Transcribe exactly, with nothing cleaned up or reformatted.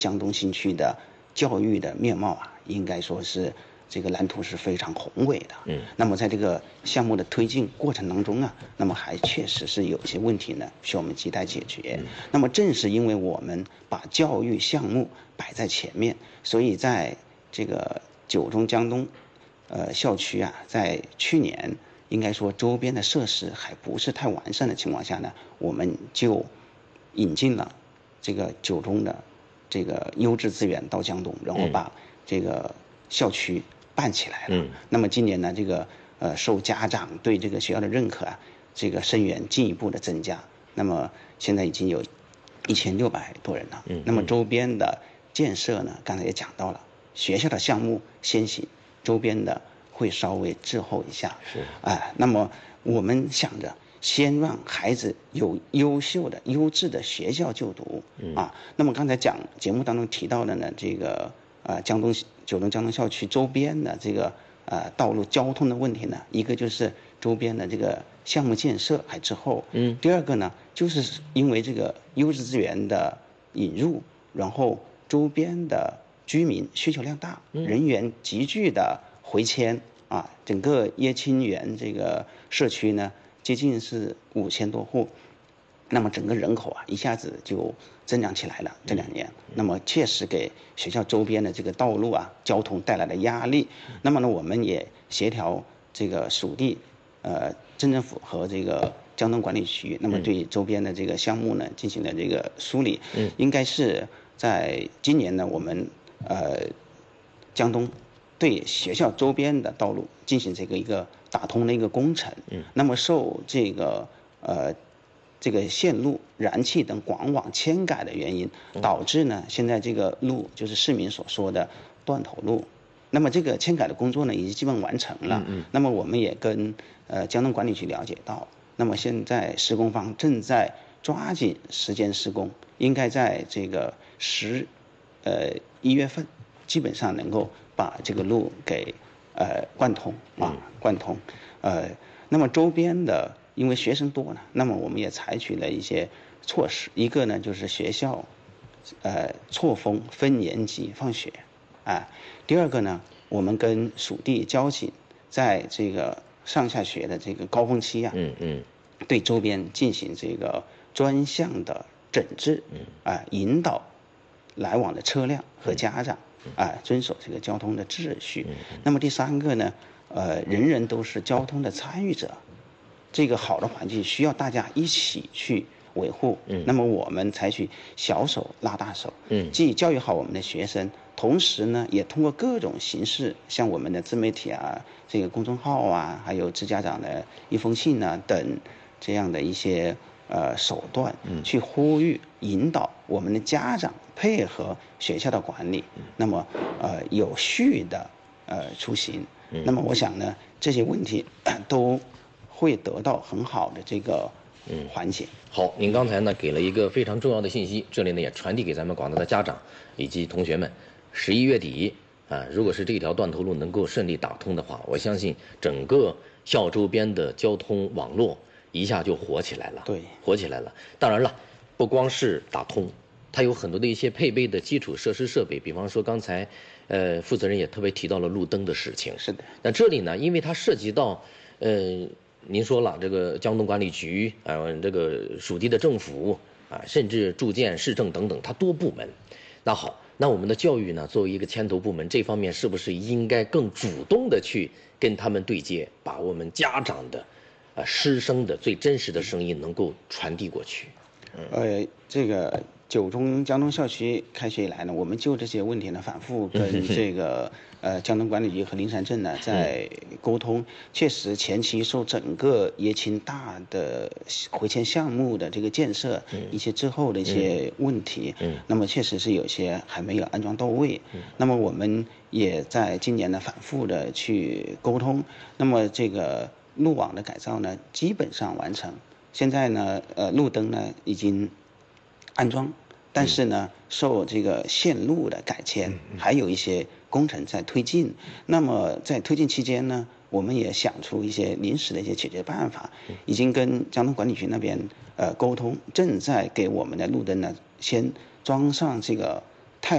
江东新区的教育的面貌啊，应该说是这个蓝图是非常宏伟的。 嗯， 那么在这个项目的推进过程当中啊，那么还确实是有一些问题呢，需要我们亟待解决。嗯、那么正是因为我们把教育项目摆在前面，所以在这个九中江东呃校区啊，在去年应该说周边的设施还不是太完善的情况下呢，我们就引进了这个九中的这个优质资源到江东，然后把这个校区办起来了。嗯、那么今年呢，这个呃受家长对这个学校的认可啊，这个生源进一步的增加。那么现在已经有一千六百多人了。嗯、那么周边的建设呢，刚才也讲到了，学校的项目先行，周边的会稍微滞后一下。是。哎、呃，那么我们想着，先让孩子有优秀的、优质的学校就读。嗯、啊，那么刚才讲节目当中提到的呢，这个呃江东九中江东校区周边的这个呃道路交通的问题呢，一个就是周边的这个项目建设还滞后。嗯。第二个呢，就是因为这个优质资源的引入，然后周边的居民需求量大，人员急剧的回迁啊，整个椰青园这个社区呢，接近是五千多户，那么整个人口啊一下子就增长起来了。这两年，那么切实给学校周边的这个道路啊交通带来了压力。那么呢，我们也协调这个属地呃镇政府和这个江东管理局，那么对周边的这个项目呢进行了这个梳理。嗯，应该是在今年呢，我们呃江东对学校周边的道路进行这个一个打通的一个工程。嗯，那么受这个呃这个线路、燃气等广网迁改的原因，导致呢现在这个路就是市民所说的断头路。那么这个迁改的工作呢已经基本完成了。嗯嗯。那么我们也跟呃江东管理局了解到，那么现在施工方正在抓紧时间施工，应该在这个十呃一月份，基本上能够把这个路给呃贯通啊贯通。呃，那么周边的因为学生多呢，那么我们也采取了一些措施，一个呢就是学校呃错峰分年级放学。啊，第二个呢，我们跟属地交警在这个上下学的这个高峰期啊，嗯嗯，对周边进行这个专项的整治，嗯啊，引导来往的车辆和家长啊遵守这个交通的秩序。那么第三个呢，呃，人人都是交通的参与者，这个好的环境需要大家一起去维护。嗯，那么我们采取小手拉大手，嗯，既教育好我们的学生。同时呢，也通过各种形式，像我们的自媒体啊、这个公众号啊，还有致家长的一封信啊等这样的一些呃手段，去呼吁、引导我们的家长配合学校的管理，那么呃有序的呃出行。那么我想呢，这些问题都会得到很好的这个嗯缓解。 好，您刚才呢给了一个非常重要的信息，这里呢也传递给咱们广大的家长以及同学们。十一月底啊，如果是这条断头路能够顺利打通的话，我相信整个校周边的交通网络一下就火起来了。 对， 火起来了。当然了，不光是打通，它有很多的一些配备的基础设施设备，比方说刚才呃负责人也特别提到了路灯的事情。 是的。 那这里呢，因为它涉及到呃您说了这个江东管理局啊、呃，这个属地的政府啊，甚至住建市政等等，它多部门。那好。那我们的教育呢，作为一个牵头部门，这方面是不是应该更主动的去跟他们对接，把我们家长的、呃师生的最真实的声音能够传递过去？ 嗯、呃，这个九中江东校区开学以来呢，我们就这些问题呢，反复跟这个呃江东管理局和灵山镇呢在沟通。确实，前期受整个椰青大的回迁项目的这个建设一些滞后的一些问题，嗯，那么确实是有些还没有安装到位。嗯，那么我们也在今年呢反复的去沟通。那么这个路网的改造呢，基本上完成。现在呢，呃，路灯呢已经安装，但是呢，受这个线路的改迁，还有一些工程在推进。那么在推进期间呢，我们也想出一些临时的一些解决办法，已经跟江东管理局那边呃沟通，正在给我们的路灯呢先装上这个